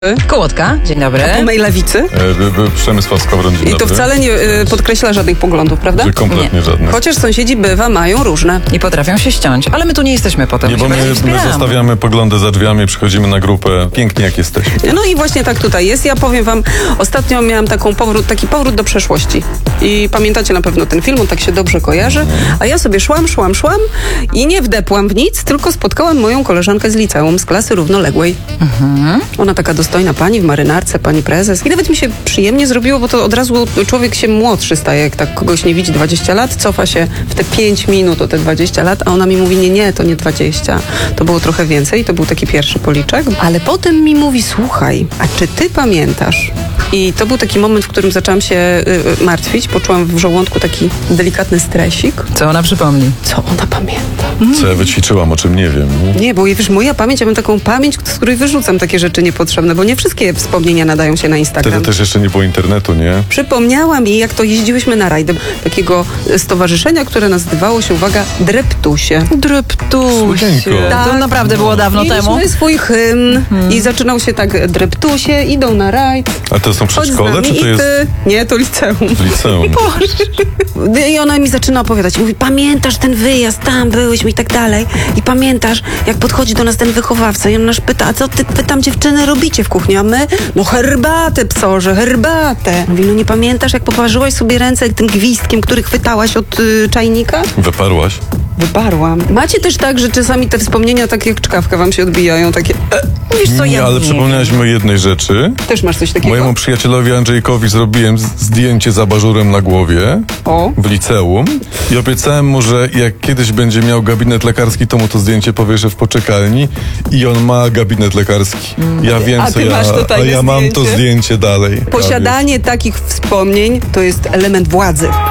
Kołotka, dzień dobry. Po mej lewicy. Przemysław Skowron, dzień I to dobry. wcale nie podkreśla żadnych poglądów, prawda? Że kompletnie żadnych. Chociaż sąsiedzi mają różne. I potrafią się ściąć, ale my tu nie jesteśmy po to. Nie, bo my zostawiamy poglądy za drzwiami, przychodzimy na grupę, pięknie jak jesteśmy. No i właśnie tak tutaj jest. Ja powiem wam, ostatnio miałam taki powrót do przeszłości. I pamiętacie na pewno ten film, on tak się dobrze kojarzy. A ja sobie szłam i nie wdepłam w nic, tylko spotkałam moją koleżankę z liceum, z klasy równoległej. Ona taka dostojna pani w marynarce, pani prezes. I nawet mi się przyjemnie zrobiło, bo to od razu człowiek się młodszy staje, jak tak kogoś nie widzi 20 lat, cofa się w te 5 minut o te 20 lat, a ona mi mówi, nie, to nie 20. To było trochę więcej, to był taki pierwszy policzek. Ale potem mi mówi, słuchaj, a czy ty pamiętasz? I to był taki moment, w którym zaczęłam się martwić. Poczułam w żołądku taki delikatny stresik. Co ona przypomni? Co ona pamięta? Co ja wyćwiczyłam, o czym nie wiem. Nie, bo wiesz, moja pamięć, ja mam taką pamięć, z której wyrzucam takie rzeczy niepotrzebne, bo nie wszystkie wspomnienia nadają się na Instagram. Wtedy też jeszcze nie było internetu, nie? Przypomniałam jej, jak to jeździłyśmy na rajd takiego stowarzyszenia, które nazywało się, uwaga, Dreptusie. Dreptusie. Słodzienko. To naprawdę było dawno temu. Mieliśmy swój hymn i zaczynał się tak, Dreptusie, idą na rajd. A to są Chodź z przedszkole, nami czy to i jest ty. Nie, to liceum. liceum? I ona mi zaczyna opowiadać. Mówi, pamiętasz ten wyjazd, tam byłyśmy i tak dalej. I pamiętasz, jak podchodzi do nas ten wychowawca i on nas pyta, a co wy tam dziewczyny robicie w kuchni? A my, no herbatę, psorze, herbatę. Mówi, no nie pamiętasz, jak poparzyłaś sobie ręce tym gwizdkiem, który chwytałaś od czajnika? Wyparłaś? Wyparłam. Macie też tak, że czasami te wspomnienia tak jak czkawka wam się odbijają, takie... Wiesz co, Nie, ja ale przypomniałeś mi o jednej rzeczy. Też masz coś takiego? Mojemu przyjacielowi Andrzejkowi zrobiłem zdjęcie z abażurem na głowie O. w liceum i obiecałem mu, że jak kiedyś będzie miał gabinet lekarski, to mu to zdjęcie powieszę w poczekalni i on ma gabinet lekarski. Ja wiem, A co ty masz to a tajne ja mam to zdjęcie? zdjęcie dalej. Posiadanie takich wspomnień to jest element władzy.